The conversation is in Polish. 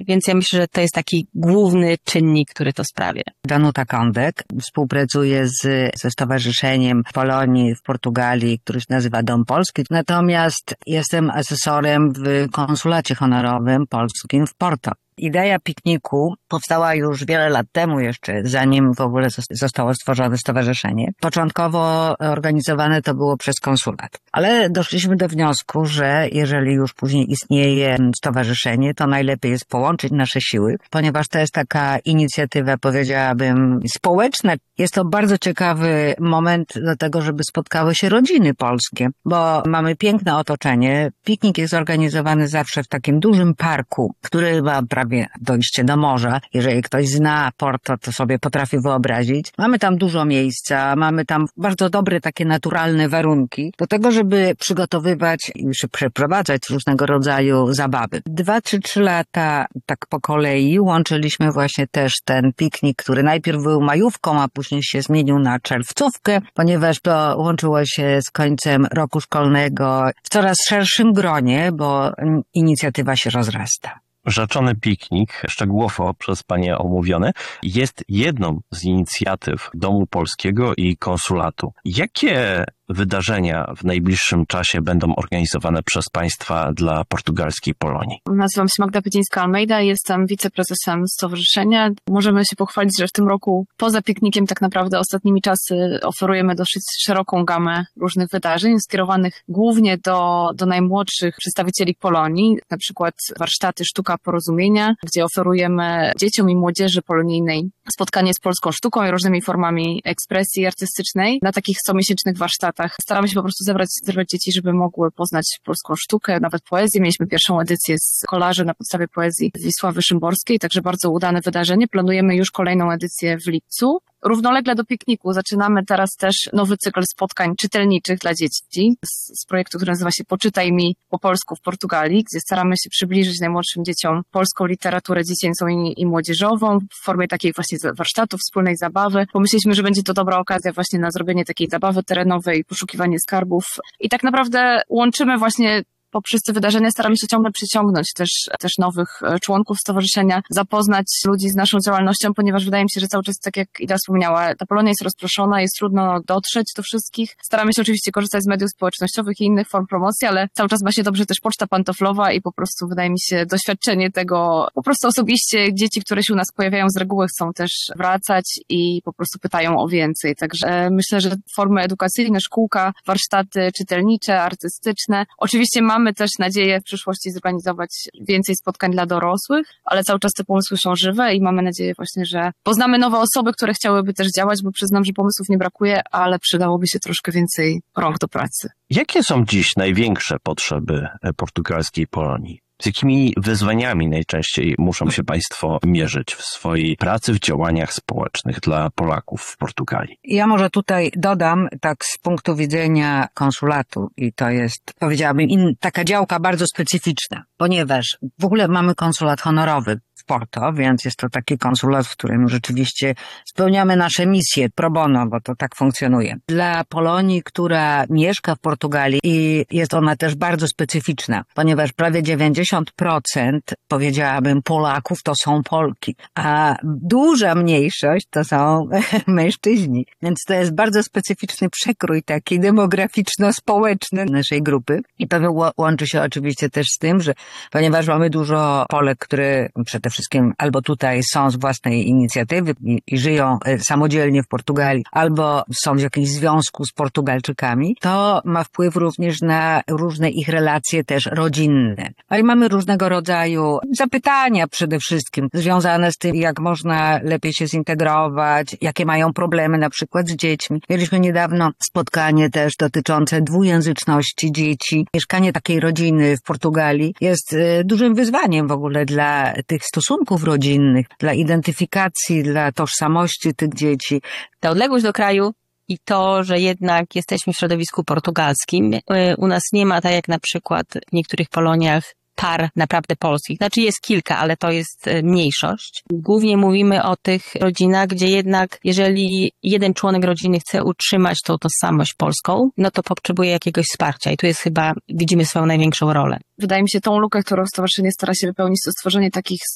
więc ja myślę, że to jest taki główny czynnik, który to sprawia. Danuta Kondek współpracuje ze Stowarzyszeniem Polonii w Portugalii, który się nazywa Dom Polski. Natomiast jestem asesorem w konsulacie honorowym polskim w Porto. Idea pikniku powstała już wiele lat temu jeszcze, zanim w ogóle zostało stworzone stowarzyszenie. Początkowo organizowane to było przez konsulat. Ale doszliśmy do wniosku, że jeżeli już później istnieje stowarzyszenie, to najlepiej jest połączyć nasze siły, ponieważ to jest taka inicjatywa, powiedziałabym, społeczna. Jest to bardzo ciekawy moment do tego, żeby spotkały się rodziny polskie, bo mamy piękne otoczenie. Piknik jest organizowany zawsze w takim dużym parku, który ma prawie dojście do morza. Jeżeli ktoś zna Porto, to sobie potrafi wyobrazić. Mamy tam dużo miejsca, mamy tam bardzo dobre takie naturalne warunki do tego, żeby przygotowywać i przeprowadzać różnego rodzaju zabawy. 2 czy 3 lata tak po kolei łączyliśmy właśnie też ten piknik, który najpierw był majówką, a później się zmienił na czerwcówkę, ponieważ to łączyło się z końcem roku szkolnego w coraz szerszym gronie, bo inicjatywa się rozrasta. Rzeczony piknik, szczegółowo przez Panie omówiony, jest jedną z inicjatyw Domu Polskiego i Konsulatu. Jakie wydarzenia w najbliższym czasie będą organizowane przez Państwa dla portugalskiej Polonii? Nazywam się Magda Pydzińska-Almeida, jestem wiceprezesem stowarzyszenia. Możemy się pochwalić, że w tym roku poza piknikiem tak naprawdę ostatnimi czasy oferujemy dosyć szeroką gamę różnych wydarzeń skierowanych głównie do najmłodszych przedstawicieli Polonii, na przykład warsztaty Sztuka Porozumienia, gdzie oferujemy dzieciom i młodzieży polonijnej spotkanie z polską sztuką i różnymi formami ekspresji artystycznej na takich comiesięcznych warsztatach. Staramy się po prostu zebrać dzieci, żeby mogły poznać polską sztukę, nawet poezję. Mieliśmy pierwszą edycję z kolaży na podstawie poezji Wisławy Szymborskiej, także bardzo udane wydarzenie. Planujemy już kolejną edycję w lipcu. Równolegle do pikniku zaczynamy teraz też nowy cykl spotkań czytelniczych dla dzieci z projektu, który nazywa się Poczytaj mi po polsku w Portugalii, gdzie staramy się przybliżyć najmłodszym dzieciom polską literaturę dziecięcą i młodzieżową w formie takiej właśnie warsztatów, wspólnej zabawy. Pomyśleliśmy, że będzie to dobra okazja właśnie na zrobienie takiej zabawy terenowej, poszukiwanie skarbów i tak naprawdę łączymy właśnie poprzez te wydarzenia, staramy się ciągle przyciągnąć też nowych członków stowarzyszenia, zapoznać ludzi z naszą działalnością, ponieważ wydaje mi się, że cały czas, tak jak Ida wspomniała, ta Polonia jest rozproszona, jest trudno dotrzeć do wszystkich. Staramy się oczywiście korzystać z mediów społecznościowych i innych form promocji, ale cały czas ma się dobrze też poczta pantoflowa i po prostu wydaje mi się doświadczenie tego, po prostu osobiście dzieci, które się u nas pojawiają z reguły chcą też wracać i po prostu pytają o więcej. Także myślę, że formy edukacyjne, szkółka, warsztaty czytelnicze, artystyczne. Oczywiście mamy też nadzieję w przyszłości zorganizować więcej spotkań dla dorosłych, ale cały czas te pomysły są żywe i mamy nadzieję właśnie, że poznamy nowe osoby, które chciałyby też działać, bo przyznam, że pomysłów nie brakuje, ale przydałoby się troszkę więcej rąk do pracy. Jakie są dziś największe potrzeby portugalskiej Polonii? Z jakimi wyzwaniami najczęściej muszą się Państwo mierzyć w swojej pracy, w działaniach społecznych dla Polaków w Portugalii? Ja może tutaj dodam, tak z punktu widzenia konsulatu, i to jest, powiedziałabym, taka działka bardzo specyficzna, ponieważ w ogóle mamy konsulat honorowy w Porto, więc jest to taki konsulat, w którym rzeczywiście spełniamy nasze misje pro bono, bo to tak funkcjonuje. Dla Polonii, która mieszka w Portugalii i jest ona też bardzo specyficzna, ponieważ prawie 90%, powiedziałabym, Polaków to są Polki, a duża mniejszość to są mężczyźni. Więc to jest bardzo specyficzny przekrój taki demograficzno-społeczny naszej grupy. I to łączy się oczywiście też z tym, że ponieważ mamy dużo Polek, które przede wszystkim albo tutaj są z własnej inicjatywy i żyją samodzielnie w Portugalii, albo są w jakimś związku z Portugalczykami, to ma wpływ również na różne ich relacje też rodzinne. Ale mamy różnego rodzaju zapytania przede wszystkim związane z tym, jak można lepiej się zintegrować, jakie mają problemy na przykład z dziećmi. Mieliśmy niedawno spotkanie też dotyczące dwujęzyczności dzieci. Mieszkanie takiej rodziny w Portugalii jest dużym wyzwaniem w ogóle dla tych stosunków rodzinnych, dla identyfikacji, dla tożsamości tych dzieci. Ta odległość do kraju i to, że jednak jesteśmy w środowisku portugalskim, u nas nie ma, tak jak na przykład w niektórych Poloniach, par naprawdę polskich. Znaczy jest kilka, ale to jest mniejszość. Głównie mówimy o tych rodzinach, gdzie jednak jeżeli jeden członek rodziny chce utrzymać tą tożsamość polską, no to potrzebuje jakiegoś wsparcia i tu jest chyba, widzimy swoją największą rolę. Wydaje mi się, tą lukę, którą stowarzyszenie stara się wypełnić, to stworzenie takich